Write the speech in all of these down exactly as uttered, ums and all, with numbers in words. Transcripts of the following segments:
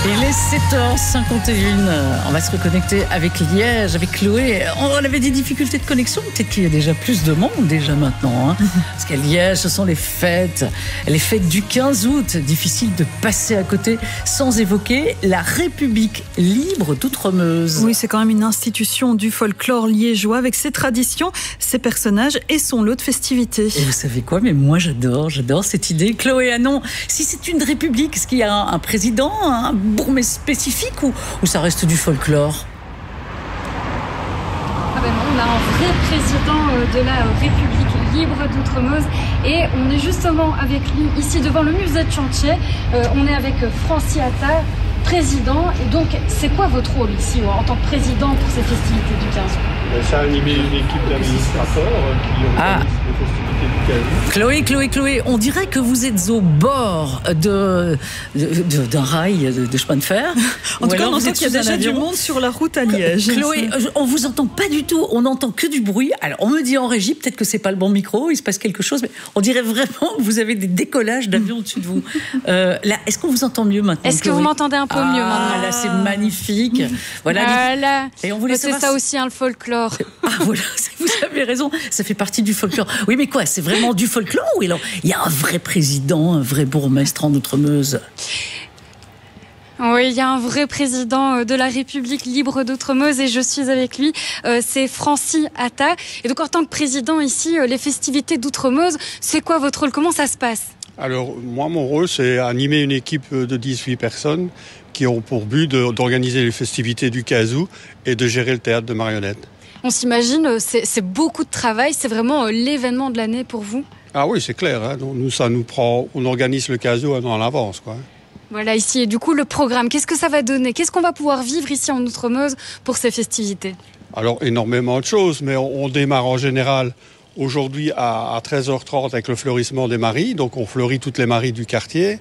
Il est sept heures cinquante et une. On va se reconnecter avec Liège, avec Chloé. On avait des difficultés de connexion. Peut-être qu'il y a déjà plus de monde déjà maintenant. Hein. Parce qu'à Liège, ce sont les fêtes. Les fêtes du quinze août. Difficile de passer à côté sans évoquer la République libre d'Outremeuse. Oui, c'est quand même une institution du folklore liégeois avec ses traditions, ses personnages et son lot de festivités. Et vous savez quoi? Mais moi, j'adore, j'adore cette idée. Chloé Hanon, si c'est une république, est-ce qu'il y a un, un président, un bourgmestre spécifique ou, ou ça reste du folklore? Ah ben non, on a un vrai président de la République libre d'Outremeuse et on est justement avec lui ici devant le musée de Chantier. Euh, on est avec Francis Atta, président. Et donc, c'est quoi votre rôle ici en tant que président pour ces festivités du quinze août? Ça a animé une équipe d'administrateurs qui ont Ah. organisé les festivités du quinze août. Chloé, Chloé, Chloé, on dirait que vous êtes au bord de, de, de- d'un rail de, de chemin de fer. En Ou tout cas, alors on vous entend êtes qu'il y a sous un déjà du avion. monde sur la route à Liège. Chloé, je- on vous entend pas du tout, on n'entend que du bruit. Alors, on me dit en régie, peut-être que c'est pas le bon micro, il se passe quelque chose, mais on dirait vraiment que vous avez des décollages d'avions au-dessus de vous. Euh, là, est-ce qu'on vous entend mieux maintenant? Est-ce que Chloé vous m'entendez un peu Ah, mieux maintenant? là, c'est magnifique. Voilà. Voilà. Et on voulait C'est savoir ça si- aussi, hein, le folklore. Ah voilà, vous avez raison, ça fait partie du folklore. Oui, mais quoi, c'est vraiment du folklore ou alors il y a un vrai président, un vrai bourgmestre en Outremeuse? Oui, il y a un vrai président de la République libre d'Outremeuse et je suis avec lui. Euh, c'est Francis Atta. Et donc, en tant que président ici, euh, les festivités d'Outremeuse, c'est quoi votre rôle? Comment ça se passe? Alors, moi, mon rôle, c'est animer une équipe de dix-huit personnes qui ont pour but de- d'organiser les festivités du quinze août et de gérer le théâtre de marionnettes. On s'imagine, euh, c'est c'est beaucoup de travail. C'est vraiment euh, l'événement de l'année pour vous. Ah oui, c'est clair. Hein. Donc, nous, ça nous prend. On organise le quinze août un an en avance, quoi. Voilà, ici. Et du coup, le programme, qu'est-ce que ça va donner? Qu'est-ce qu'on va pouvoir vivre ici en Outremeuse pour ces festivités? Alors, énormément de choses, mais on, on démarre en général aujourd'hui à, à treize heures trente avec le fleurissement des maries. Donc, on fleurit toutes les maries du quartier.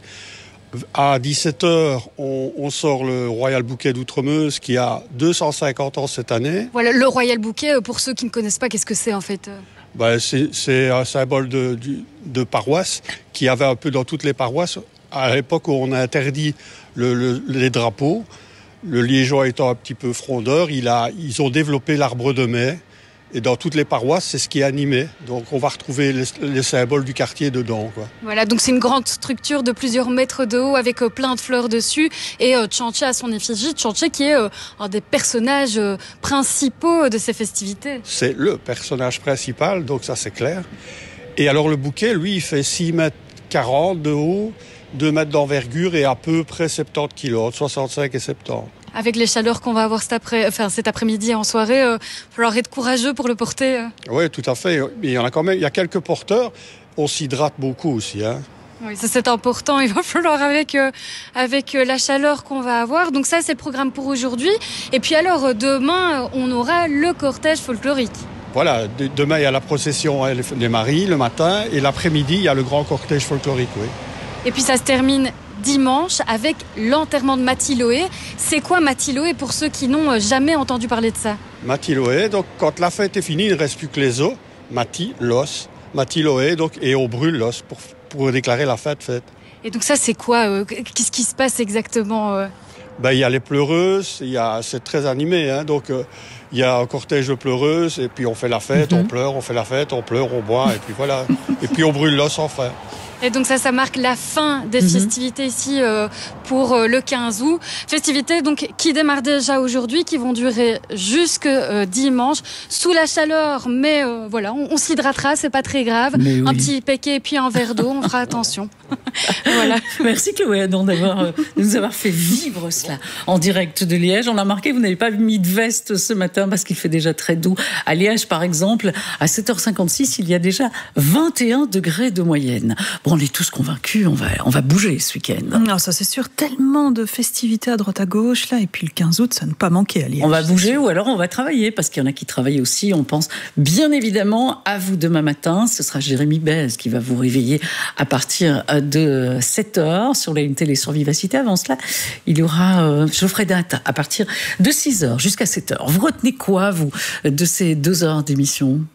À dix-sept heures, on, on sort le Royal Bouquet d'Outremeuse qui a deux cent cinquante ans cette année. Voilà, le Royal Bouquet, euh, pour ceux qui ne connaissent pas, qu'est-ce que c'est en fait? euh Ben, c'est, c'est un symbole de, du- de paroisse qui avait un peu dans toutes les paroisses. À l'époque où on a interdit le- le- les drapeaux, le Liégeois étant un petit peu frondeur, il a, ils ont développé l'arbre de mai. Et dans toutes les paroisses, c'est ce qui est animé. Donc on va retrouver les, les symboles du quartier dedans, quoi. Voilà, donc c'est une grande structure de plusieurs mètres de haut avec euh, plein de fleurs dessus et euh, Chantier à son effigie. Chantier qui est euh, un des personnages euh, principaux de ces festivités. C'est le personnage principal, donc ça c'est clair. Et alors le bouquet, lui, il fait six mètres quarante de haut, deux mètres d'envergure et à peu près soixante-dix kilos, entre soixante-cinq et soixante-dix. Avec les chaleurs qu'on va avoir cet, après, enfin, cet après-midi en soirée, il euh, va falloir être courageux pour le porter. euh. Oui, tout à fait. Mais il y en a quand même, il y a quelques porteurs. On s'hydrate beaucoup aussi, hein. Oui, ça c'est important. Il va falloir avec euh, avec euh, la chaleur qu'on va avoir. Donc ça c'est le programme pour aujourd'hui. Et puis alors euh, demain euh, on aura le cortège folklorique. Voilà, de- demain il y a la procession hein, des maries le matin et l'après-midi il y a le grand cortège folklorique, oui. Et puis ça se termine dimanche avec l'enterrement de Mathiloé. C'est quoi Mathiloé pour ceux qui n'ont euh, jamais entendu parler de ça? Mathiloé, donc quand la fête est finie, il ne reste plus que les os. Mati, l'os. Mathiloé, donc, et on brûle l'os pour, pour déclarer la fête faite. Et donc ça c'est quoi euh, Qu'est-ce qui se passe exactement euh Ben, il y a les pleureuses, il y a, c'est très animé, hein, donc euh, il y a un cortège de pleureuses, et puis on fait la fête, Mhm. on pleure, on fait la fête, on pleure, on boit, et puis voilà. Et puis on brûle l'os enfin. Et donc ça, ça marque la fin des Mhm. festivités ici euh, pour euh, le quinze août. Festivités donc qui démarrent déjà aujourd'hui, qui vont durer jusque euh, dimanche, sous la chaleur, mais euh, voilà, on, on s'hydratera, c'est pas très grave. Mais oui. Un petit péquet et puis un verre d'eau, on fera attention. Voilà. Merci Chloé Hanon d'avoir, euh, de nous avoir fait vivre cela en direct de Liège. On a remarqué, vous n'avez pas mis de veste ce matin parce qu'il fait déjà très doux. À Liège, par exemple, à sept heures cinquante-six, il y a déjà vingt et un degrés de moyenne. Bon, on est tous convaincus, on va, on va bouger ce week-end. Non, ça c'est sûr, tellement de festivités à droite à gauche là, et puis le quinze août, ça ne pas manquer à Liège. On va bouger ou alors on va travailler parce qu'il y en a qui travaillent aussi. On pense bien évidemment à vous demain matin. Ce sera Jérémy Bez qui va vous réveiller à partir de sept heures sur la Une Télé sur Vivacité. Avant cela, il y aura euh, Geoffrey Data à partir de six heures jusqu'à sept heures. Vous retenez quoi, vous, de ces deux heures d'émission ?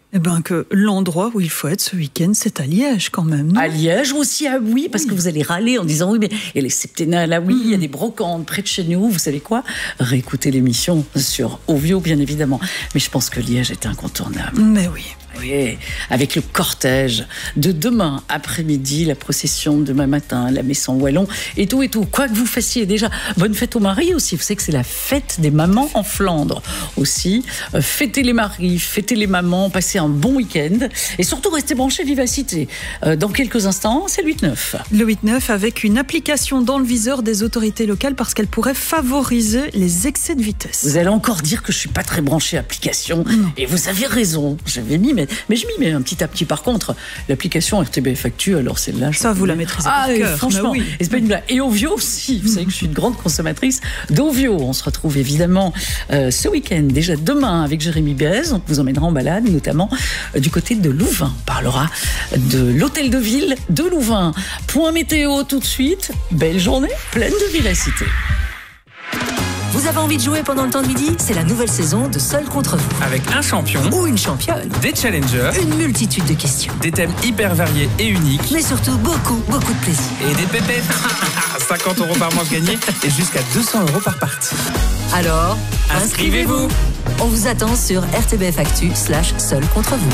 Eh ben que l'endroit où il faut être ce week-end, c'est à Liège quand même. Non ? À Liège aussi, à Oui, parce oui. que vous allez râler en disant oui, mais il y a les septennales à Oui, mmh. il y a des brocantes près de chez nous. Vous savez quoi ? Réécoutez l'émission sur Ovio, bien évidemment. Mais je pense que Liège est incontournable. Mais oui. Oui, avec le cortège de demain après-midi, la procession de demain matin, la messe en wallon et tout et tout. Quoi que vous fassiez, déjà, bonne fête aux maris aussi. Vous savez que c'est la fête des mamans en Flandre aussi. Euh, fêtez les maris, fêtez les mamans, passez un bon week-end et surtout restez branchés Vivacité. Euh, dans quelques instants, c'est le huit neuf. Le huit neuf avec une application dans le viseur des autorités locales parce qu'elle pourrait favoriser les excès de vitesse. Vous allez encore dire que je suis pas très branchée application non. Et vous avez raison. J'avais mis mais Mais je m'y mets un petit à petit. Par contre, l'application R T B F Actu, alors celle-là... Ça, vous la maîtrisez ah, par cœur. Franchement, oui. Et c'est pas une blague. Et Ovio aussi. Vous savez que je suis une grande consommatrice d'Ovio. On se retrouve évidemment euh, ce week-end, déjà demain, avec Jérémy Béez. On vous emmènera en balade, notamment euh, du côté de Louvain. On parlera de l'hôtel de ville de Louvain. Point météo tout de suite. Belle journée, pleine de vivacité. Vous avez envie de jouer pendant le temps de midi ? C'est la nouvelle saison de Seul contre vous. Avec un champion ou une championne, des challengers, une multitude de questions, des thèmes hyper variés et uniques, mais surtout beaucoup, beaucoup de plaisir. Et des pépettes. cinquante euros par manche gagnée et jusqu'à deux cents euros par partie. Alors, inscrivez-vous. inscrivez-vous. On vous attend sur R T B F Actu slash Seul contre vous.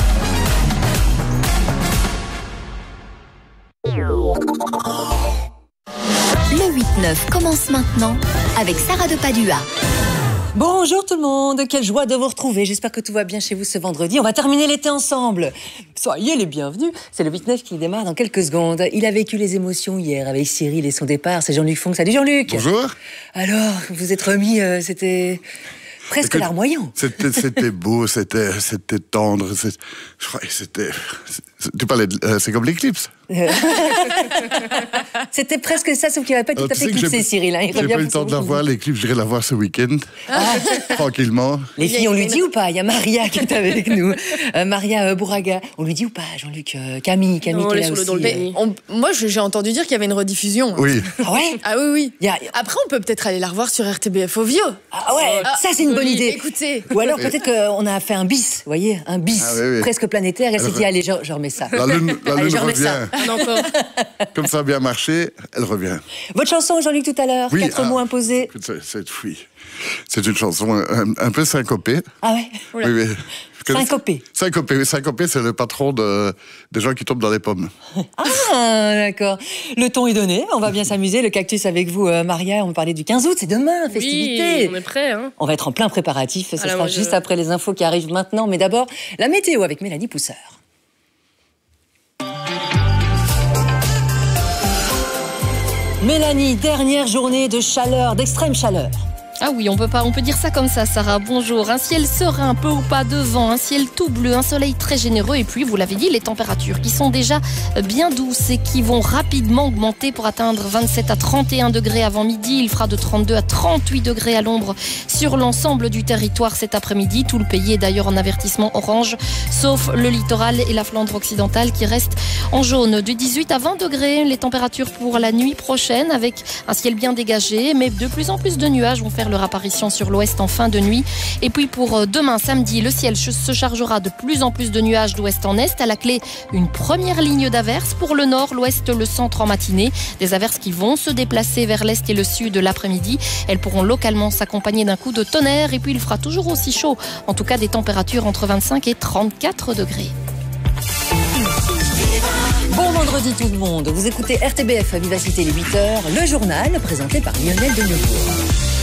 Le huit neuf commence maintenant avec Sarah de Padua. Bonjour tout le monde, quelle joie de vous retrouver. J'espère que tout va bien chez vous ce vendredi. On va terminer l'été ensemble. Soyez les bienvenus. C'est le huit neuf qui démarre dans quelques secondes. Il a vécu les émotions hier avec Cyril et son départ. C'est Jean-Luc Fonck. Salut Jean-Luc. Bonjour. Alors, vous êtes remis, euh, c'était... presque Écoute, larmoyant. C'était, c'était beau, c'était, c'était tendre. C'est, je crois que c'était... Tu parlais de... Euh, c'est comme l'éclipse. C'était presque ça, sauf qu'il n'avait pas tout à fait éclipsé, Cyril. Hein. Il j'ai pas eu le temps de la voir, l'éclipse, j'irai la voir ce week-end, ah. tranquillement. Les filles, on lui dit ou pas ? Il y a Maria qui est avec nous. Euh, Maria euh, Bouraga. On lui dit ou pas, Jean-Luc euh, Camille, Camille non, qui est là aussi. Le on, moi, j'ai entendu dire qu'il y avait une rediffusion. Oui. Ah ouais ? Ah oui, oui. Y a... Après, on peut peut-être aller la revoir sur R T B F Ovio. Ah ouais, ah, ça c'est une bonne idée. Écoutez. Ou alors peut-être qu'on a fait un bis, vous voyez, un bis ah, oui, oui. presque planétaire. Elle s'est dit, allez, je, je remets ça. La lune, la allez, lune revient. Encore. Comme ça a bien marché, elle revient. Votre chanson, Jean-Luc, tout à l'heure, oui, quatre ah, mots imposés. C'est, c'est, oui. c'est une chanson un, un peu syncopée. Ah ouais oui, oui. Syncopée. Syncopée, syncopée, c'est le patron de, des gens qui tombent dans les pommes. Ah, d'accord. Le ton est donné, on va bien s'amuser. Le cactus avec vous, euh, Maria, on va parler du quinze août, c'est demain, festivité. Oui, on est prêts. Hein. On va être en plein préparatif, ce Alors, sera moi, juste je... après les infos qui arrivent maintenant. Mais d'abord, la météo avec Mélanie Pousseur. Mélanie, dernière journée de chaleur, d'extrême chaleur. Ah oui, on peut pas, on peut dire ça comme ça, Sarah. Bonjour. Un ciel serein, peu ou pas de vent, un ciel tout bleu, un soleil très généreux et puis, vous l'avez dit, les températures qui sont déjà bien douces et qui vont rapidement augmenter pour atteindre vingt-sept à trente et un degrés avant midi. Il fera de trente-deux à trente-huit degrés à l'ombre sur l'ensemble du territoire cet après-midi. Tout le pays est d'ailleurs en avertissement orange, sauf le littoral et la Flandre occidentale qui restent en jaune. De dix-huit à vingt degrés, les températures pour la nuit prochaine avec un ciel bien dégagé, mais de plus en plus de nuages vont faire leur apparition sur l'ouest en fin de nuit. Et puis pour demain samedi, le ciel se chargera de plus en plus de nuages d'ouest en est. À la clé, une première ligne d'averses pour le nord, l'ouest, le centre en matinée. Des averses qui vont se déplacer vers l'est et le sud l'après-midi. Elles pourront localement s'accompagner d'un coup de tonnerre. Et puis il fera toujours aussi chaud. En tout cas, des températures entre vingt-cinq et trente-quatre degrés. Bon vendredi tout le monde. Vous écoutez R T B F à Vivacité les huit heures, le journal présenté par Lionel Denevour.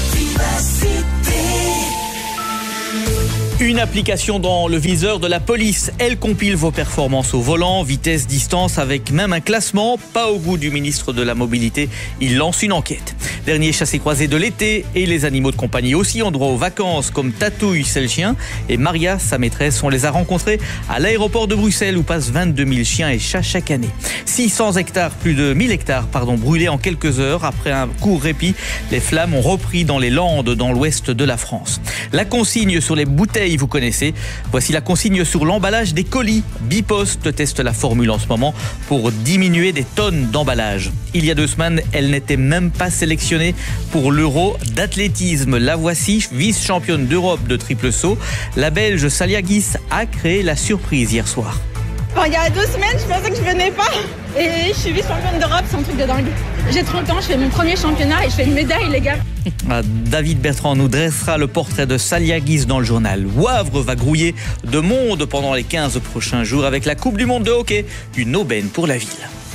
Une application dans le viseur de la police. Elle compile vos performances au volant, vitesse, distance, avec même un classement. Pas au goût du ministre de la Mobilité. Il lance une enquête. Dernier chassé-croisé de l'été et les animaux de compagnie aussi ont droit aux vacances comme Tatouille, c'est le chien, et Maria, sa maîtresse. On les a rencontrés à l'aéroport de Bruxelles où passent vingt-deux mille chiens et chats chaque année. six cents hectares, plus de mille hectares, pardon, brûlés en quelques heures. Après un court répit, les flammes ont repris dans les Landes, dans l'ouest de la France. La consigne sur les bouteilles bouteilles, vous connaissez. Voici la consigne sur l'emballage des colis. Bipost teste la formule en ce moment pour diminuer des tonnes d'emballage. Il y a deux semaines, elle n'était même pas sélectionnée pour l'Euro d'athlétisme. La voici, vice-championne d'Europe de triple saut. La Belge Saliagis a créé la surprise hier soir. Bon, il y a deux semaines, je pensais que je venais pas. Et je suis vice-championne d'Europe, c'est un truc de dingue. J'ai trente ans, je fais mon premier championnat et je fais une médaille, les gars. David Bertrand nous dressera le portrait de Saliagis dans le journal. Wavre va grouiller de monde pendant les quinze prochains jours avec la Coupe du Monde de hockey. Une aubaine pour la ville.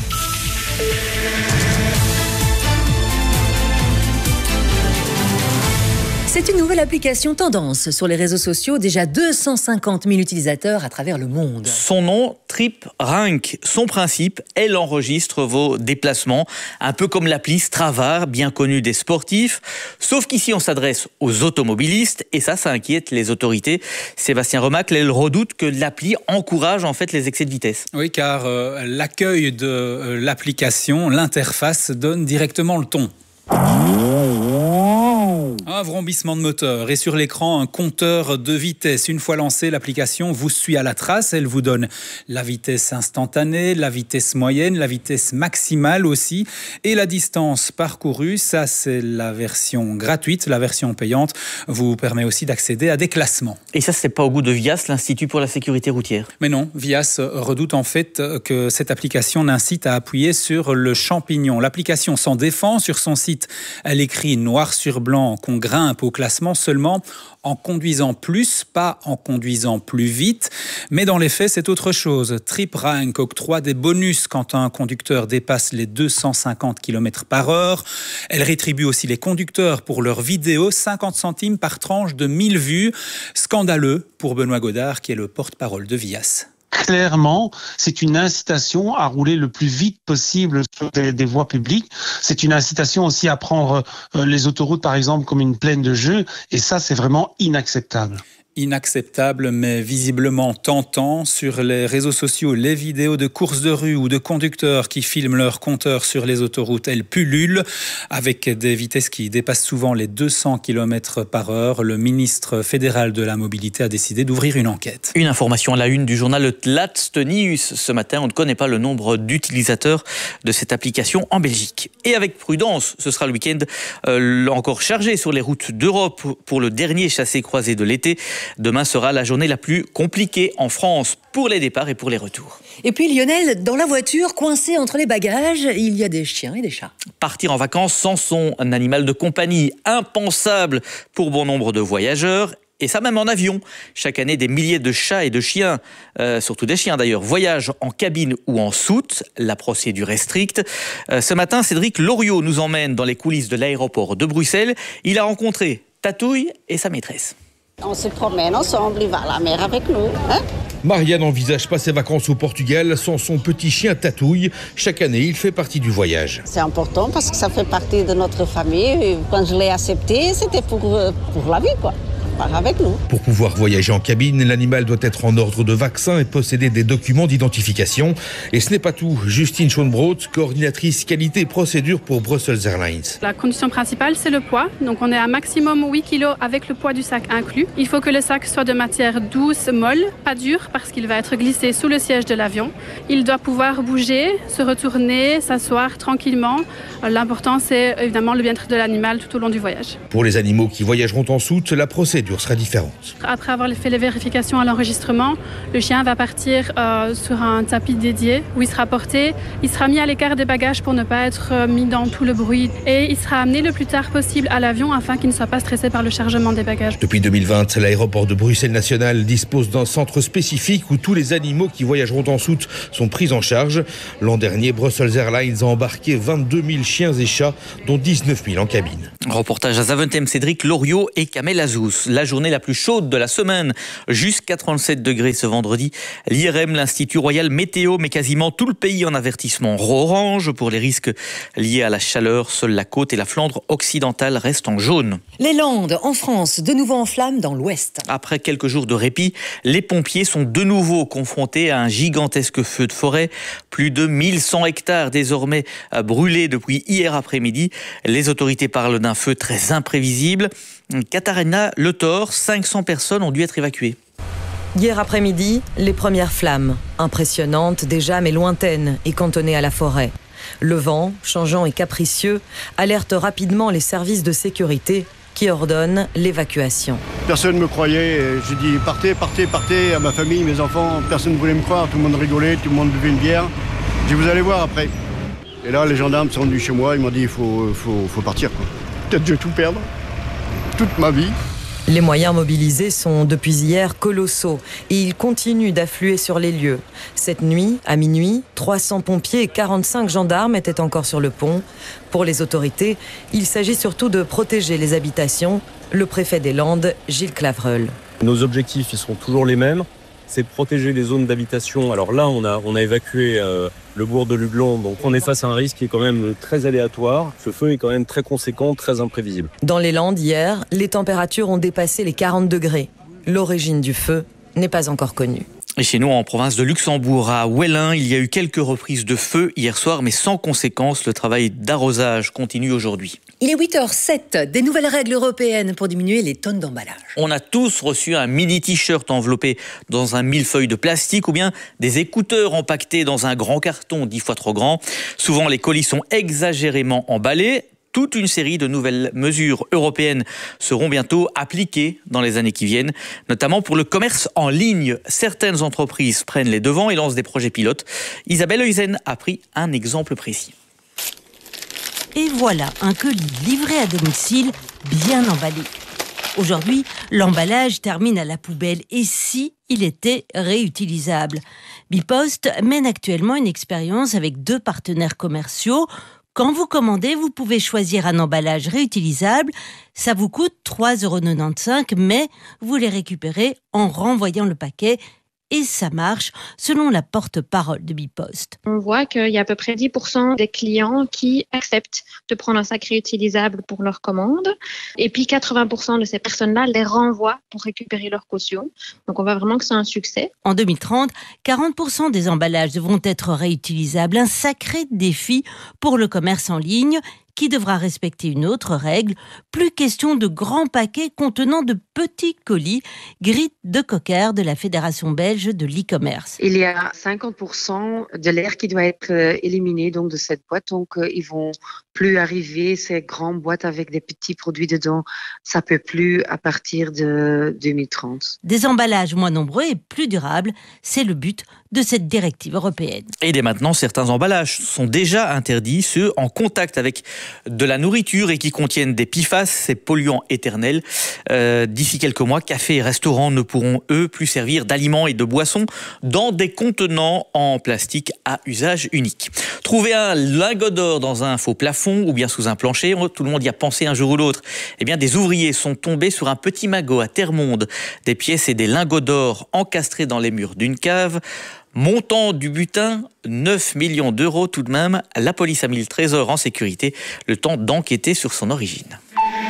C'est une nouvelle application tendance sur les réseaux sociaux, déjà deux cent cinquante mille utilisateurs à travers le monde. Son nom, TripRank. Son principe, elle enregistre vos déplacements, un peu comme l'appli Strava, bien connue des sportifs. Sauf qu'ici, on s'adresse aux automobilistes et ça, ça inquiète les autorités. Sébastien Remacle, elle redoute que l'appli encourage en fait les excès de vitesse. Oui, car euh, l'accueil de euh, l'application, l'interface, donne directement le ton. Un vrombissement de moteur et sur l'écran un compteur de vitesse. Une fois lancée, l'application vous suit à la trace. Elle vous donne la vitesse instantanée, la vitesse moyenne, la vitesse maximale aussi et la distance parcourue. Ça, c'est la version gratuite. La version payante vous permet aussi d'accéder à des classements. Et ça, c'est pas au goût de Vias, l'Institut pour la sécurité routière. Mais non, Vias redoute en fait que cette application n'incite à appuyer sur le champignon. L'application s'en défend. Sur son site, elle écrit noir sur blanc qu'on grimpe au classement seulement en conduisant plus, pas en conduisant plus vite. Mais dans les faits, c'est autre chose. TripRank octroie des bonus quand un conducteur dépasse les deux cent cinquante kilomètres par heure. Elle rétribue aussi les conducteurs pour leurs vidéos, cinquante centimes par tranche de mille vues. Scandaleux pour Benoît Godard, qui est le porte-parole de Vias. Clairement, c'est une incitation à rouler le plus vite possible sur des, des voies publiques. C'est une incitation aussi à prendre euh, les autoroutes, par exemple, comme une plaine de jeu. Et ça, c'est vraiment inacceptable. Inacceptable, mais visiblement tentant. Sur les réseaux sociaux, les vidéos de courses de rue ou de conducteurs qui filment leur compteur sur les autoroutes, elles pullulent avec des vitesses qui dépassent souvent les deux cents kilomètres par heure. Le ministre fédéral de la mobilité a décidé d'ouvrir une enquête. Une information à la une du journal Latstenius. Ce matin, on ne connaît pas le nombre d'utilisateurs de cette application en Belgique. Et avec prudence, ce sera le week-end euh, encore chargé sur les routes d'Europe pour le dernier chassé-croisé de l'été. Demain sera la journée la plus compliquée en France pour les départs et pour les retours. Et puis Lionel, dans la voiture, coincé entre les bagages, il y a des chiens et des chats. Partir en vacances sans son animal de compagnie, impensable pour bon nombre de voyageurs. Et ça même en avion. Chaque année, des milliers de chats et de chiens, euh, surtout des chiens d'ailleurs, voyagent en cabine ou en soute. La procédure est stricte. Euh, ce matin, Cédric Loriot nous emmène dans les coulisses de l'aéroport de Bruxelles. Il a rencontré Tatouille et sa maîtresse. On se promène ensemble, il va à la mer avec nous. Hein? Maria n'envisage pas ses vacances au Portugal sans son petit chien Tatouille. Chaque année, il fait partie du voyage. C'est important parce que ça fait partie de notre famille. Quand je l'ai accepté, c'était pour, pour la vie, quoi. Avec nous. Pour pouvoir voyager en cabine, l'animal doit être en ordre de vaccin et posséder des documents d'identification. Et ce n'est pas tout. Justine Schoenbrot, coordinatrice qualité et procédure pour Brussels Airlines. La condition principale, c'est le poids. Donc on est à maximum huit kilos avec le poids du sac inclus. Il faut que le sac soit de matière douce, molle, pas dure, parce qu'il va être glissé sous le siège de l'avion. Il doit pouvoir bouger, se retourner, s'asseoir tranquillement. L'important, c'est évidemment le bien-être de l'animal tout au long du voyage. Pour les animaux qui voyageront en soute, la procédure sera différente. Après avoir fait les vérifications à l'enregistrement, le chien va partir euh, sur un tapis dédié où il sera porté, il sera mis à l'écart des bagages pour ne pas être euh, mis dans tout le bruit et il sera amené le plus tard possible à l'avion afin qu'il ne soit pas stressé par le chargement des bagages. Depuis deux mille vingt, l'aéroport de Bruxelles National dispose d'un centre spécifique où tous les animaux qui voyageront en soute sont pris en charge. L'an dernier, Brussels Airlines a embarqué vingt-deux mille chiens et chats, dont dix-neuf mille en cabine. Reportage à Zaventem, Cédric Loriot et Kamel Azous. La journée la plus chaude de la semaine, jusqu'à trente-sept degrés ce vendredi. L'I R M, l'Institut Royal Météo, met quasiment tout le pays en avertissement orange pour les risques liés à la chaleur. Seule la côte et la Flandre occidentale restent en jaune. Les Landes, en France, de nouveau en flammes dans l'ouest. Après quelques jours de répit, les pompiers sont de nouveau confrontés à un gigantesque feu de forêt. Plus de mille cent hectares désormais brûlés depuis hier après-midi. Les autorités parlent d'un feu très imprévisible. Katharina Le Thor, cinq cents personnes ont dû être évacuées. Hier après-midi, les premières flammes, impressionnantes déjà mais lointaines et cantonnées à la forêt. Le vent, changeant et capricieux, alerte rapidement les services de sécurité qui ordonnent l'évacuation. Personne ne me croyait, j'ai dit partez, partez, partez à ma famille, mes enfants, personne ne voulait me croire, tout le monde rigolait, tout le monde buvait une bière. J'ai dit vous allez voir après. Et là les gendarmes sont venus chez moi, ils m'ont dit il faut, faut, faut partir quoi. Peut-être je vais tout perdre, toute ma vie. Les moyens mobilisés sont depuis hier colossaux et ils continuent d'affluer sur les lieux. Cette nuit, à minuit, trois cents pompiers et quarante-cinq gendarmes étaient encore sur le pont. Pour les autorités, il s'agit surtout de protéger les habitations. Le préfet des Landes, Gilles Clavreul. Nos objectifs, ils sont toujours les mêmes. C'est de protéger les zones d'habitation. Alors là, on a, on a évacué euh, le bourg de Luglon, donc on est face à un risque qui est quand même très aléatoire. Ce feu est quand même très conséquent, très imprévisible. Dans les Landes, hier, les températures ont dépassé les quarante degrés. L'origine du feu n'est pas encore connue. Et chez nous, en province de Luxembourg, à Wellin, il y a eu quelques reprises de feu hier soir, mais sans conséquence. Le travail d'arrosage continue aujourd'hui. Il est huit heures sept, des nouvelles règles européennes pour diminuer les tonnes d'emballage. On a tous reçu un mini t-shirt enveloppé dans un millefeuille de plastique ou bien des écouteurs empaquetés dans un grand carton dix fois trop grand. Souvent, les colis sont exagérément emballés. Toute une série de nouvelles mesures européennes seront bientôt appliquées dans les années qui viennent, notamment pour le commerce en ligne. Certaines entreprises prennent les devants et lancent des projets pilotes. Isabelle Heusen a pris un exemple précis. Et voilà un colis livré à domicile, bien emballé. Aujourd'hui, l'emballage termine à la poubelle. Et si il était réutilisable ? Bipost mène actuellement une expérience avec deux partenaires commerciaux. Quand vous commandez, vous pouvez choisir un emballage réutilisable. Ça vous coûte trois euros quatre-vingt-quinze, mais vous les récupérez en renvoyant le paquet. Et ça marche, selon la porte-parole de Bipost. On voit qu'il y a à peu près dix pour cent des clients qui acceptent de prendre un sac réutilisable pour leur commande. Et puis quatre-vingts pour cent de ces personnes-là les renvoient pour récupérer leur caution. Donc on voit vraiment que c'est un succès. En deux mille trente, quarante pour cent des emballages devront être réutilisables. Un sacré défi pour le commerce en ligne, qui devra respecter une autre règle. Plus question de grands paquets contenant de petits colis. Grete de Cocker de la Fédération belge de l'e-commerce. Il y a cinquante pour cent de l'air qui doit être éliminé donc de cette boîte. Donc euh, ils vont plus arriver ces grandes boîtes avec des petits produits dedans. Ça peut plus à partir de deux mille trente. Des emballages moins nombreux et plus durables, c'est le but de cette directive européenne. Et dès maintenant, certains emballages sont déjà interdits, ceux en contact avec de la nourriture et qui contiennent des P F A S, ces polluants éternels. Euh, d'ici quelques mois, cafés et restaurants ne pourront, eux, plus servir d'aliments et de boissons dans des contenants en plastique à usage unique. Trouver un lingot d'or dans un faux plafond ou bien sous un plancher, tout le monde y a pensé un jour ou l'autre. Eh bien, des ouvriers sont tombés sur un petit magot à Termonde. Des pièces et des lingots d'or encastrés dans les murs d'une cave. Montant du butin, neuf millions d'euros tout de même. La police a mis le trésor en sécurité, le temps d'enquêter sur son origine.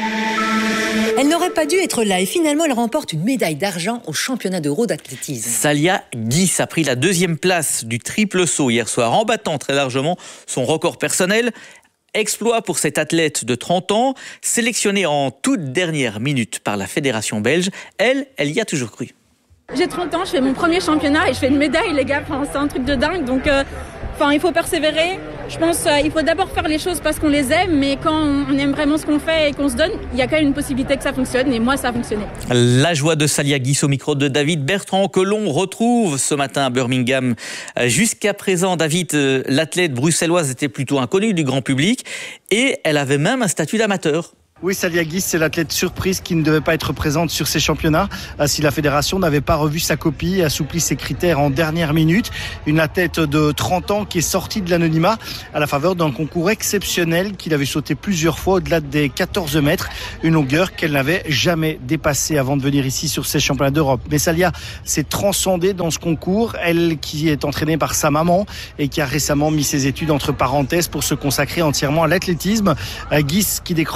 Elle n'aurait pas dû être là et finalement elle remporte une médaille d'argent au championnat d'Euro d'athlétisme. Salia Guiss a pris la deuxième place du triple saut hier soir en battant très largement son record personnel. Exploit pour cette athlète de trente ans, sélectionnée en toute dernière minute par la fédération belge. Elle, elle y a toujours cru. J'ai trente ans, je fais mon premier championnat et je fais une médaille, les gars. Enfin, c'est un truc de dingue. Donc, euh, enfin, il faut persévérer. Je pense qu'il euh, faut d'abord faire les choses parce qu'on les aime, mais quand on aime vraiment ce qu'on fait et qu'on se donne, il y a quand même une possibilité que ça fonctionne. Et moi, ça a fonctionné. La joie de Salia Guiss au micro de David Bertrand, que l'on retrouve ce matin à Birmingham. Jusqu'à présent, David, l'athlète bruxelloise était plutôt inconnue du grand public et elle avait même un statut d'amateur. Oui, Salia Guiss, c'est l'athlète surprise qui ne devait pas être présente sur ces championnats si la fédération n'avait pas revu sa copie et assoupli ses critères en dernière minute. Une athlète de trente ans qui est sortie de l'anonymat à la faveur d'un concours exceptionnel qu'il avait sauté plusieurs fois au-delà des quatorze mètres, une longueur qu'elle n'avait jamais dépassée avant de venir ici sur ces championnats d'Europe. Mais Salia s'est transcendée dans ce concours, elle qui est entraînée par sa maman et qui a récemment mis ses études entre parenthèses pour se consacrer entièrement à l'athlétisme. Guiss qui décroche la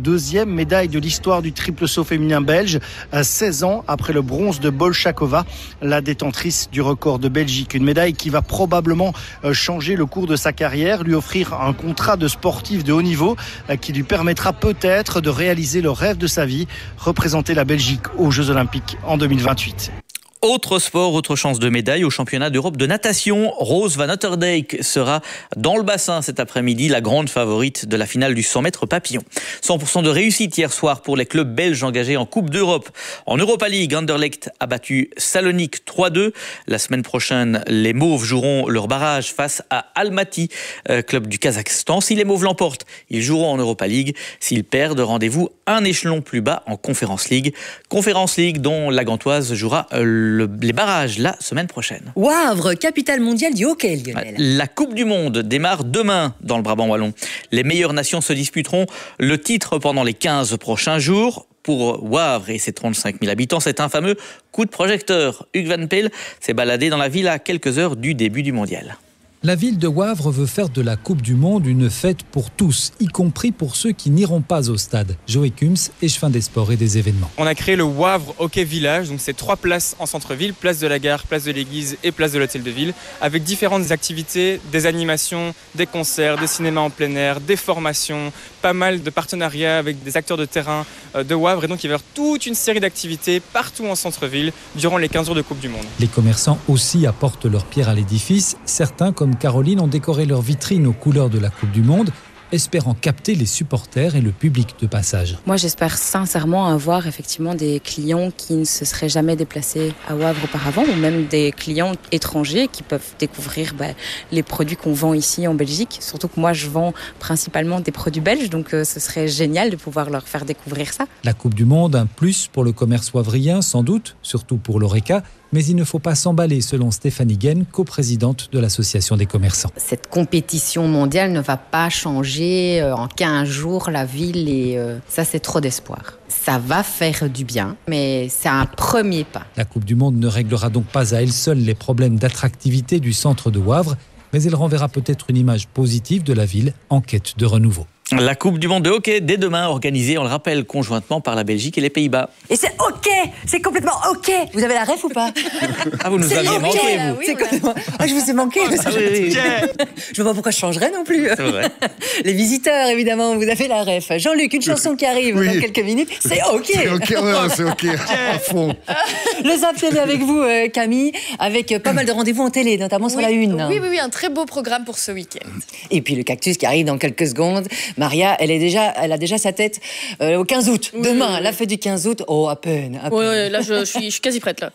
deuxième médaille de l'histoire du triple saut féminin belge, seize ans après le bronze de Bolchakova, la détentrice du record de Belgique. Une médaille qui va probablement changer le cours de sa carrière, lui offrir un contrat de sportif de haut niveau qui lui permettra peut-être de réaliser le rêve de sa vie, représenter la Belgique aux Jeux Olympiques en deux mille vingt-huit. Autre sport, autre chance de médaille au championnat d'Europe de natation. Rose Van Otterdijk sera dans le bassin cet après-midi, la grande favorite de la finale du cent mètres papillon. cent pour cent de réussite hier soir pour les clubs belges engagés en Coupe d'Europe. En Europa League, Anderlecht a battu Salonique trois deux. La semaine prochaine, les Mauves joueront leur barrage face à Almaty, club du Kazakhstan. Si les Mauves l'emportent, ils joueront en Europa League. S'ils perdent, rendez-vous un échelon plus bas en Conference League. Conference League dont la Gantoise jouera le Le, les barrages la semaine prochaine. Wavre, capitale mondiale du hockey, Lionel. La Coupe du Monde démarre demain dans le Brabant wallon. Les meilleures nations se disputeront le titre pendant les quinze prochains jours. Pour Wavre et ses trente-cinq mille habitants, c'est un fameux coup de projecteur. Hugues Van Peel s'est baladé dans la ville à quelques heures du début du mondial. La ville de Wavre veut faire de la Coupe du Monde une fête pour tous, y compris pour ceux qui n'iront pas au stade. Joey Kums, échevin des sports et des événements. On a créé le Wavre Hockey Village, donc c'est trois places en centre-ville, place de la gare, place de l'église et place de l'hôtel de ville, avec différentes activités, des animations, des concerts, des cinémas en plein air, des formations, pas mal de partenariats avec des acteurs de terrain de Wavre, et donc il va y avoir toute une série d'activités partout en centre-ville durant les quinze jours de Coupe du Monde. Les commerçants aussi apportent leur pierre à l'édifice. Certains, comme Caroline, ont décoré leur vitrine aux couleurs de la Coupe du Monde, espérant capter les supporters et le public de passage. Moi, j'espère sincèrement avoir effectivement des clients qui ne se seraient jamais déplacés à Wavre auparavant, ou même des clients étrangers qui peuvent découvrir bah, les produits qu'on vend ici en Belgique. Surtout que moi, je vends principalement des produits belges, donc euh, ce serait génial de pouvoir leur faire découvrir ça. La Coupe du Monde, un plus pour le commerce wavrien, sans doute, surtout pour l'Oreca. Mais il ne faut pas s'emballer, selon Stéphanie Guen, coprésidente de l'Association des commerçants. Cette compétition mondiale ne va pas changer en quinze jours la ville et euh, ça, c'est trop d'espoir. Ça va faire du bien, mais c'est un premier pas. La Coupe du Monde ne réglera donc pas à elle seule les problèmes d'attractivité du centre de Wavre, mais elle renverra peut-être une image positive de la ville en quête de renouveau. La Coupe du Monde de hockey, dès demain, organisée, on le rappelle, conjointement par la Belgique et les Pays-Bas. Et c'est OK, c'est complètement OK. Vous avez la ref ou pas? Ah, vous nous c'est aviez okay, manqué, vous. Oui, complètement... ah, je vous ai manqué. Ah, oui, oui. Je vois pas pourquoi je changerais non plus. C'est vrai. Les visiteurs, évidemment, vous avez la ref. Jean-Luc, une chanson qui arrive oui. dans quelques minutes. C'est OK. C'est OK, ouais, c'est OK. À fond. Le Zap est avec vous, Camille, avec pas mal de rendez-vous en télé, notamment oui. sur la Une. Oui, oui, oui, un très beau programme pour ce week-end. Et puis le Cactus qui arrive dans quelques secondes. Maria, elle est déjà elle a déjà sa tête euh, au quinze août. Oui, Demain, oui. la fête du quinze août. Oh, à peine. À peine. Oui, oui, là, je, je, suis, je suis quasi prête. Là.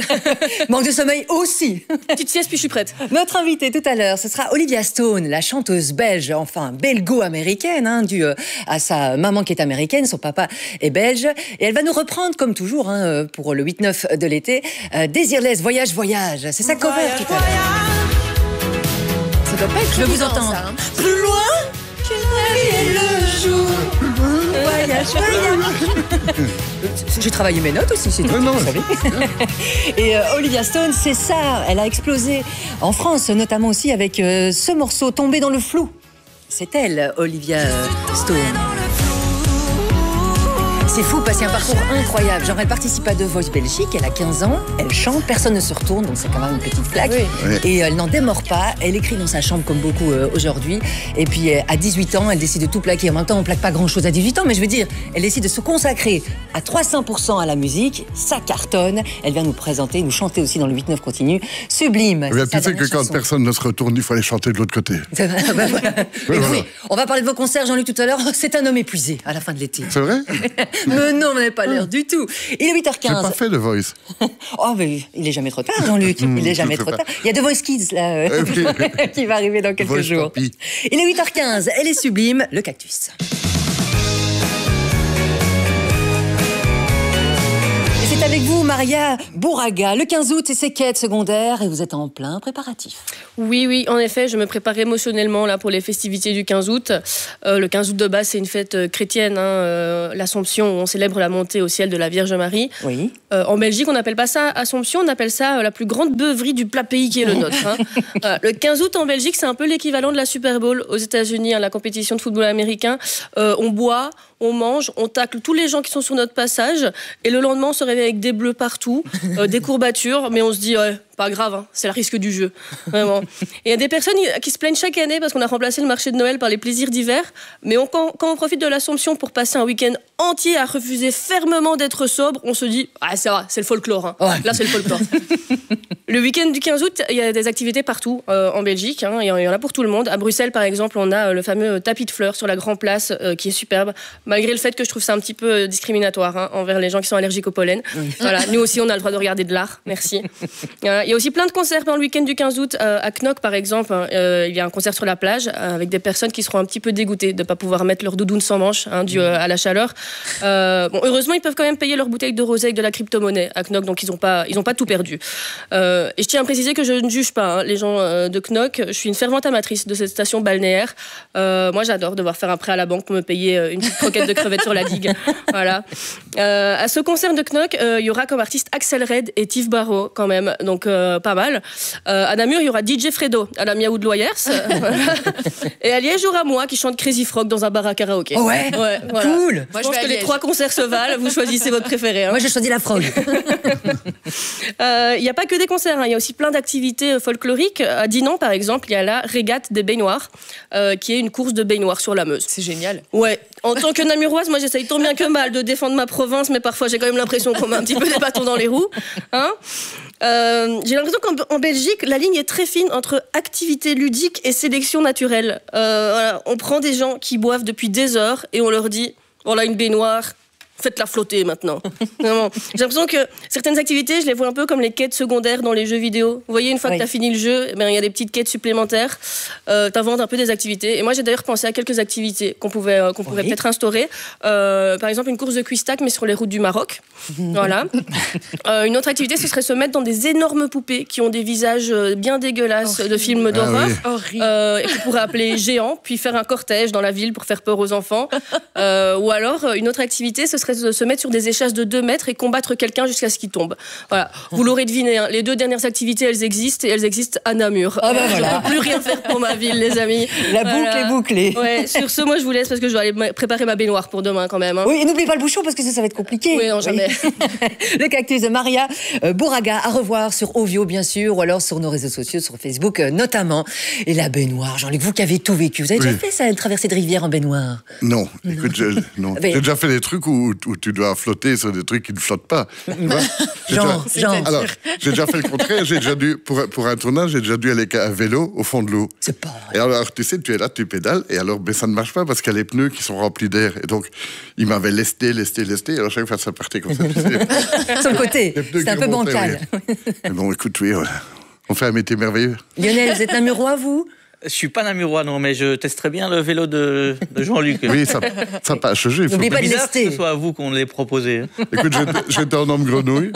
Manque de sommeil aussi. Petite sieste, puis je suis prête. Notre invitée tout à l'heure, ce sera Olivia Stone, la chanteuse belge, enfin belgo-américaine, hein, due euh, à sa maman qui est américaine, son papa est belge. Et elle va nous reprendre, comme toujours, hein, pour le huit neuf de l'été, euh, Désirless, Voyage, Voyage. C'est sa cover voyage, tout à l'heure. Ça doit pas être Je veux vous entendre. Ça, hein. Plus loin que la nuit et le jour. Voyage, voyage. J'ai travaillé mes notes aussi, c'est tout. Non, vous savez. Et euh, Olivia Stone, c'est ça. Elle a explosé en France, notamment aussi avec euh, ce morceau Tombé dans le flou. C'est elle, Olivia Stone. C'est fou parce qu'il y a un parcours incroyable. Genre, elle participe à The Voice Belgique, elle a quinze ans, elle chante, personne ne se retourne, donc c'est quand même une petite claque. Oui. Oui. Et elle n'en démord pas, elle écrit dans sa chambre comme beaucoup euh, aujourd'hui. Et puis euh, à dix-huit ans, elle décide de tout plaquer. En même temps, on plaque pas grand-chose à dix-huit ans, mais je veux dire, elle décide de se consacrer à trois cents pour cent à la musique. Ça cartonne. Elle vient nous présenter, nous chanter aussi dans le huit neuf continu. Sublime. Oui, tu sais que quand chanson. personne ne se retourne, il faut aller chanter de l'autre côté. bah, voilà. oui, voilà. On va parler de vos concerts, Jean-Luc, tout à l'heure. C'est un homme épuisé à la fin de l'été. C'est vrai? Mais non, on n'avait pas l'air du tout. Il est huit heures quinze. J'ai pas fait The Voice. Oh, mais il est jamais trop tard, Jean-Luc. Il est jamais trop tard. Il y a The Voice Kids, là, euh, qui va arriver dans quelques Voice jours. Papi. Il est huit heures quinze. Elle est sublime, le Cactus. C'est avec vous, Maria Bouraga. Le quinze août, c'est ses quêtes secondaires et vous êtes en plein préparatif. Oui, oui, en effet, je me prépare émotionnellement là, pour les festivités du quinze août. Euh, le quinze août de base, c'est une fête euh, chrétienne, hein, euh, l'Assomption, où on célèbre la montée au ciel de la Vierge Marie. Oui. Euh, en Belgique, on n'appelle pas ça Assomption, on appelle ça euh, la plus grande beuverie du plat pays qui est le nôtre. Hein. euh, le quinze août en Belgique, c'est un peu l'équivalent de la Super Bowl aux États-Unis, hein, la compétition de football américain. Euh, on boit, on mange, on tacle tous les gens qui sont sur notre passage, et le lendemain, on se réveille avec des bleus partout, euh, des courbatures, mais on se dit, ouais, pas grave, hein, c'est le risque du jeu. Vraiment. Et il y a des personnes qui se plaignent chaque année parce qu'on a remplacé le marché de Noël par les plaisirs d'hiver, mais on, quand, quand on profite de l'Assomption pour passer un week-end entier à refuser fermement d'être sobre, on se dit, ah, ça va, c'est le folklore. Hein. Ouais. Là, c'est le folklore. Le week-end du quinze août, il y a des activités partout euh, en Belgique. Hein, il y en a pour tout le monde. À Bruxelles, par exemple, on a le fameux tapis de fleurs sur la Grand Place euh, qui est superbe, malgré le fait que je trouve ça un petit peu discriminatoire hein, envers les gens qui sont allergiques au pollen. Oui. Voilà, nous aussi, on a le droit de regarder de l'art. Merci. Euh, il y a aussi plein de concerts pendant le week-end du quinze août. Euh, à Knock, par exemple, euh, il y a un concert sur la plage euh, avec des personnes qui seront un petit peu dégoûtées de ne pas pouvoir mettre leur doudoune sans manches hein, dû euh, à la chaleur. Euh, bon, heureusement, ils peuvent quand même payer leur bouteille de rosé avec de la crypto-monnaie à Knock, donc ils n'ont pas, ils ont pas tout perdu. Euh, et je tiens à préciser que je ne juge pas hein, les gens euh, de Knock. Je suis une fervente amatrice de cette station balnéaire. Euh, moi, j'adore devoir faire un prêt à la banque pour me payer euh, une petite croquette de crevettes sur la digue. Voilà. Euh, à ce concert de Knock, il euh, y aura comme artistes Axel Red et Tiff Barrow quand même, donc euh, pas mal. Euh, à Namur, il y aura D J Fredo à la Miaou de Loyers. Voilà. Et à Liège, il y aura moi qui chante Crazy Frog dans un bar à karaoké. Oh ouais, ouais voilà. Cool. Je moi, pense je que les trois concerts se valent. Vous choisissez votre préféré. Hein. Moi, je choisis la frog. Il euh, n'y a pas que des concerts, il hein. y a aussi plein d'activités folkloriques. À Dinan, par exemple, il y a la régate des baignoires, euh, qui est une course de baignoires sur la Meuse. C'est génial. Ouais. En tant que namuroise, moi, j'essaye tant bien que mal de défendre ma province, mais parfois, j'ai quand même l'impression qu'on met un petit peu des bâtons dans les roues. Hein euh, j'ai l'impression qu'en en Belgique, la ligne est très fine entre activité ludique et sélection naturelle. Euh, voilà. On prend des gens qui boivent depuis des heures et on leur dit, voilà une baignoire, faites-la flotter maintenant. Vraiment. J'ai l'impression que certaines activités, je les vois un peu comme les quêtes secondaires dans les jeux vidéo. Vous voyez, une fois oui. que tu as fini le jeu, eh ben, y a des petites quêtes supplémentaires. Euh, tu inventes un peu des activités. Et moi, j'ai d'ailleurs pensé à quelques activités qu'on pouvait, euh, qu'on pourrait oui. peut-être instaurer. Euh, par exemple, une course de cuistac, mais sur les routes du Maroc. Voilà. Euh, une autre activité, ce serait se mettre dans des énormes poupées qui ont des visages bien dégueulasses horrible. de films d'horreur. Ah oui. euh, et qu'on pourrait appeler géants, puis faire un cortège dans la ville pour faire peur aux enfants. Euh, ou alors, une autre activité, ce serait de se mettre sur des échasses de deux mètres et combattre quelqu'un jusqu'à ce qu'il tombe. Voilà. Vous l'aurez deviné, hein, les deux dernières activités, elles existent et elles existent à Namur. Ah ben voilà. Je ne peux plus rien faire pour ma ville, les amis. La boucle voilà. est bouclée. Ouais, sur ce, moi, je vous laisse parce que je dois aller préparer ma baignoire pour demain quand même. Hein. Oui, et n'oubliez pas le bouchon parce que ça, ça va être compliqué. Oui, non, jamais. Oui. Le cactus de Maria euh, Bouraga, à revoir sur Ovio, bien sûr, ou alors sur nos réseaux sociaux, sur Facebook euh, notamment. Et la baignoire, Jean-Luc, vous qui avez tout vécu, vous avez oui. déjà fait ça, une traversée de rivière en baignoire? Non, écoute, je, non. Mais... j'ai déjà fait des trucs où, où tu dois flotter sur des trucs qui ne flottent pas. genre, déjà, genre. Alors, j'ai déjà fait le contraire. J'ai déjà dû, pour, pour un tournage, j'ai déjà dû aller à vélo au fond de l'eau. C'est pas vrai. Et alors, tu sais, tu es là, tu pédales, et alors, ben, ça ne marche pas parce qu'il y a les pneus qui sont remplis d'air. Et donc, il m'avait lesté, lesté, lesté. Et alors, chaque fois, ça partait comme ça. Sur le côté. C'est un peu bancal. Oui. Mais bon, écoute, oui, on fait un métier merveilleux. Lionel, vous êtes namurois, vous? Je suis pas namurois, non, mais je testerai bien le vélo de, de Jean-Luc. Oui, ça n'a pas changé. N'oubliez pas de lester. Que ce soit à vous qu'on l'ait proposé. Écoute, j'étais en homme grenouille.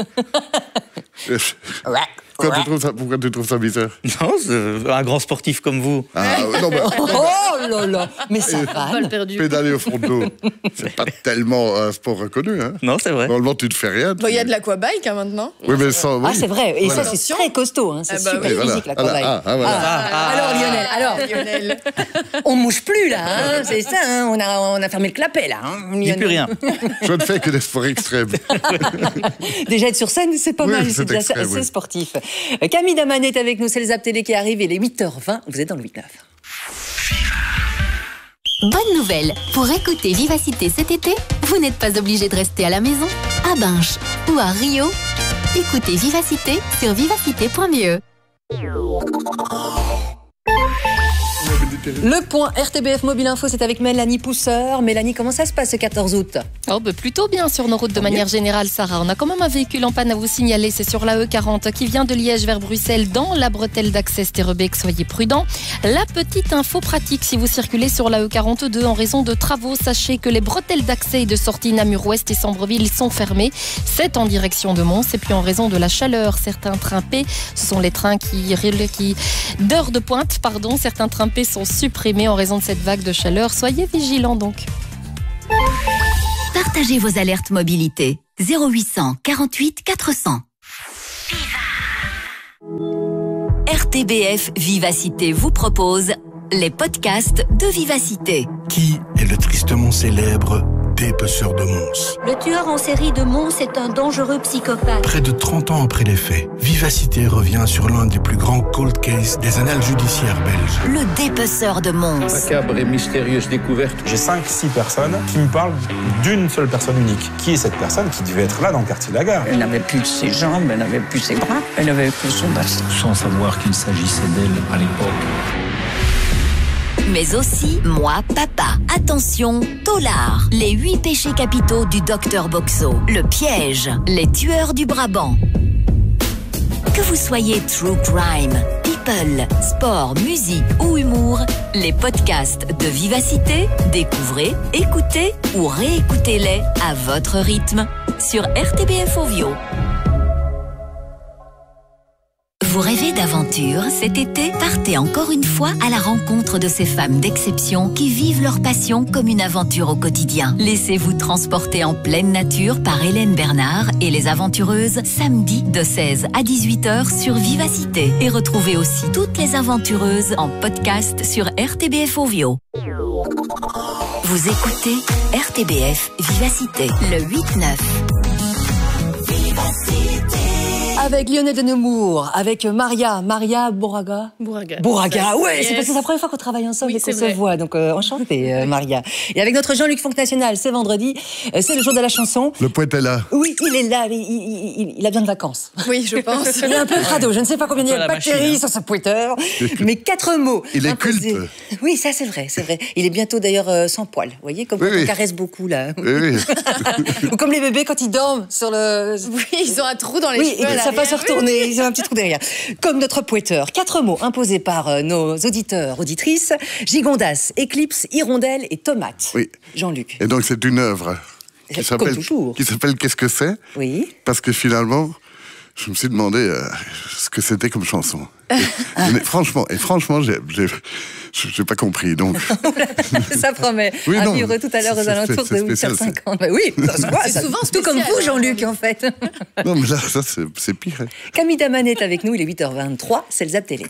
Pourquoi tu trouves ça, pourquoi tu trouves ça bizarre? Non, c'est un grand sportif comme vous. Ah, non, bah, oh là là, mais ça va. Pédaler au fond de l'eau, c'est pas tellement un sport reconnu. Hein. Non, c'est vrai. Normalement, tu ne fais rien. Il bon, y a de l'aquabike hein, maintenant. Oui, mais ça, oui. Ah, c'est vrai. Et voilà. ça, c'est très costaud. Hein. C'est ah bah, super oui. physique, voilà. l'aquabike. Ah, ah, voilà. ah, ah, alors, Lionel, alors, Lionel. On mouche plus, là. Hein. C'est ça, hein. on, a, on a fermé le clapet, là. Hein. Il n'y a plus rien. Je ne fais que des sports extrêmes. Déjà, être sur scène, c'est pas oui, mal. C'est déjà extrême, assez oui. sportif. Camille Daman est avec nous, c'est les Zap Télé qui arrivent. Il est huit heures vingt, vous êtes dans le huit neuf. Bonne nouvelle, pour écouter Vivacité cet été, vous n'êtes pas obligé de rester à la maison. À Binche ou à Rio, écoutez Vivacité sur vivacité point b e. Le point R T B F Mobile Info, c'est avec Mélanie Pousseur. Mélanie, comment ça se passe ce quatorze août? Oh, bah plutôt bien sur nos routes de manière générale, Sarah. On a quand même un véhicule en panne à vous signaler. C'est sur la E quarante qui vient de Liège vers Bruxelles dans la bretelle d'accès Sterrebeek. Soyez prudents. La petite info pratique, si vous circulez sur la E quarante-deux en raison de travaux, sachez que les bretelles d'accès et de sortie Namur-Ouest et Sambreville sont fermées. C'est en direction de Mons. Et puis en raison de la chaleur, certains trains P, ce sont les trains qui, qui d'heure de pointe, pardon, certains trains P sont supprimés en raison de cette vague de chaleur. Soyez vigilants donc. Partagez vos alertes mobilité. zéro huit cent quarante-huit quatre cents. R T B F Vivacité vous propose les podcasts de Vivacité. Qui est le tristement célèbre dépeceur de Mons. Le tueur en série de Mons est un dangereux psychopathe. Près de trente ans après les faits, Vivacité revient sur l'un des plus grands cold cases des annales judiciaires belges. Le dépeceur de Mons. Macabre et mystérieuse découverte. J'ai cinq six personnes qui me parlent d'une seule personne unique. Qui est cette personne qui devait être là dans le quartier de la Gare? Elle n'avait plus ses jambes, elle n'avait plus ses bras, elle n'avait plus son bassin. Sans savoir qu'il s'agissait d'elle à l'époque. Mais aussi Moi, Papa. Attention, Tolard. Les huit péchés capitaux du docteur Boxo. Le piège. Les tueurs du Brabant. Que vous soyez true crime, people, sport, musique ou humour, les podcasts de Vivacité, découvrez, écoutez ou réécoutez-les à votre rythme sur R T B F Ovio. Vous rêvez d'aventure cet été? Partez encore une fois à la rencontre de ces femmes d'exception qui vivent leur passion comme une aventure au quotidien. Laissez-vous transporter en pleine nature par Hélène Bernard et les aventureuses samedi de seize à dix-huit heures sur Vivacité. Et retrouvez aussi toutes les aventureuses en podcast sur R T B F Ovio. Vous écoutez R T B F Vivacité, le huit neuf. Avec Lionel de Nemours, avec Maria, Maria Bouraga. Bouraga. Bouraga, ouais, Yes. c'est parce que c'est la première fois qu'on travaille ensemble Oui, et qu'on c'est se vrai. voit, donc euh, enchantée euh, Maria. Et avec notre Jean-Luc Fonck National, c'est vendredi, euh, c'est le jour de la chanson. Le poète est là. Oui, il est là, mais il, il- il- il a besoin de vacances. Oui, je pense. Il est un peu crado, je ne sais pas combien il y a de la bactéries machine, sur ce pointeur, mais quatre mots. Il est imposés. culte. Oui, ça c'est vrai, c'est vrai. Il est bientôt d'ailleurs euh, sans poils, vous voyez, comme Oui, quand on oui. caresse beaucoup là. Oui, oui. Ou comme les bébés quand ils dorment sur le... Oui, ils ont un trou dans les oui, cheveux. et à ça va se l'arrière. retourner, ils ont un petit trou derrière. Comme notre pointeur. Quatre mots imposés par euh, nos auditeurs, auditrices. Gigondas, éclipse, hirondelle et tomate. Oui. Jean-Luc. Et donc c'est une œuvre qui Comme s'appelle toujours. qui s'appelle Qu'est-ce que c'est? Oui. Parce que finalement, je me suis demandé euh, ce que c'était comme chanson. Et, mais franchement, et franchement, j'ai, j'ai, j'ai pas compris. Donc, Ça promet. Oui, à non, vivre tout à l'heure aux c'est- alentours c'est de huit heures spécial, cinquante. Bah oui, ça se voit. C'est ça. souvent Tout comme spécial, vous, hein, Jean-Luc, en fait. non, mais là, ça, c'est, c'est pire. hein. Camille Daman est avec nous, il est huit heures vingt-trois, c'est le Zap Télé.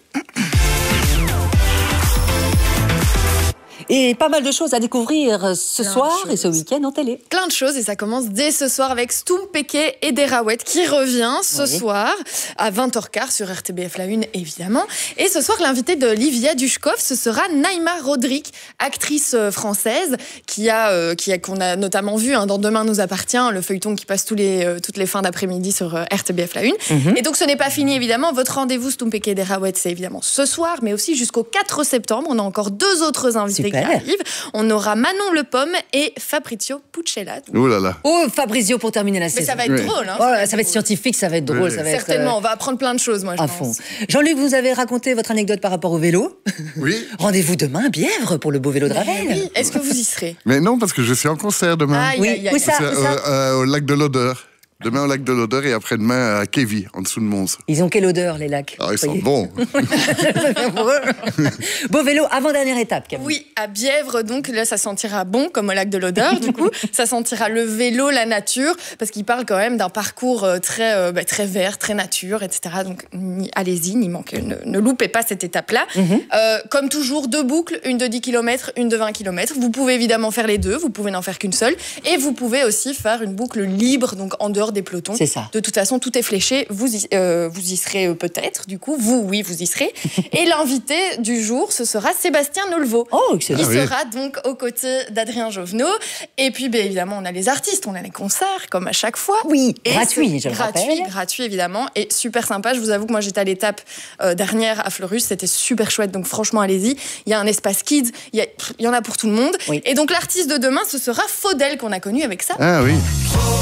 Et pas mal de choses à découvrir ce Plein de soir et choses. ce week-end en télé. Plein de choses et ça commence dès ce soir avec Stoum Peke et Derawet qui revient ce Oui. soir à vingt heures quinze sur R T B F La Une évidemment. Et ce soir l'invité de Livia Dushkov ce sera Naïma Rodrigue, actrice euh, française qui a euh, qui a qu'on a notamment vu hein, dans Demain nous appartient, le feuilleton qui passe tous les euh, toutes les fins d'après-midi sur euh, R T B F La Une. Mhm. Et donc ce n'est pas fini évidemment, votre rendez-vous Stoum Peke et Derawet c'est évidemment ce soir mais aussi jusqu'au quatre septembre, on a encore deux autres invités Super. qui arrivent. On aura Manon Le Pomme et Fabrizio Puccella. Oh là là. Oh, Fabrizio pour terminer la Mais saison. ça va être Oui. drôle. Hein, Oh, ça là, va être ça va être drôle. scientifique, ça va être drôle. Oui. Ça va être, Certainement, euh, on va apprendre plein de choses, moi, je à pense. fond. Jean-Luc, vous avez raconté votre anecdote par rapport au vélo. Oui. Rendez-vous demain à Bièvre pour le beau vélo de Ravel. Oui, est-ce que vous y serez? Mais non, parce que je suis en concert demain. Aïe, Oui, aïe, aïe. où ça, C'est, où ça euh, euh, au lac de l'Odeur. Demain au lac de l'Odeur et après-demain à Kévy, en dessous de Mons. Ils ont quelle odeur, les lacs? Ah, ils sont voyez bons. Beau vélo, avant-dernière étape, Camille. Oui, à Bièvre, donc là, ça sentira bon, comme au lac de l'Odeur, du coup. Ça sentira le vélo, la nature, parce qu'il parle quand même d'un parcours euh, très, euh, bah, très vert, très nature, et cetera. Donc, n'y- allez-y, n'y manquez, ne, ne loupez pas cette étape-là. Mhm. Euh, comme toujours, deux boucles, une de dix kilomètres, une de vingt kilomètres. Vous pouvez évidemment faire les deux, vous pouvez n'en faire qu'une seule. Et vous pouvez aussi faire une boucle libre, donc en dehors des pelotons. C'est ça. De toute façon, tout est fléché. Vous y, euh, vous y serez euh, peut-être, du coup. Vous, oui, vous y serez. Et l'invité du jour, ce sera Sébastien Nolvo. Oh, excellent. Il Ah oui. sera donc aux côtés d'Adrien Jovenot. Et puis, bien évidemment, on a les artistes, on a les concerts, comme à chaque fois. Oui, Et gratuit, c'est je le gratuit, rappelle. gratuit, évidemment. Et super sympa. Je vous avoue que moi, j'étais à l'étape euh, dernière à Fleurus. C'était super chouette. Donc, franchement, allez-y. Il y a un espace kids. Il y, a- pff, il y en a pour tout le monde. Oui. Et donc, l'artiste de demain, ce sera Faudel, qu'on a connu avec ça. Ah oui.